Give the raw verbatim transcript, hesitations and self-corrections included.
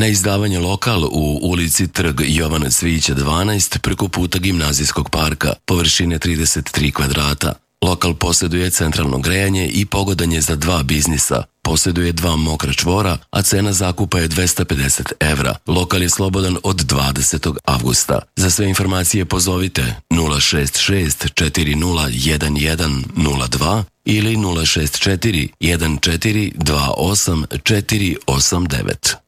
Na izdavanje lokal u ulici Trg Jovana Cvijića dvanaest preko puta Gimnazijskog parka, površine trideset tri kvadrata. Lokal posjeduje centralno grejanje i pogodanje za dva biznisa. Posjeduje dva mokra čvora, a cena zakupa je dvesta pedeset evra. Lokal je slobodan od dvadesetog avgusta. Za sve informacije pozovite nula šest šest četiri nula jedan jedan nula dva ili nula šest četiri jedan četiri dva osam četiri osam devet.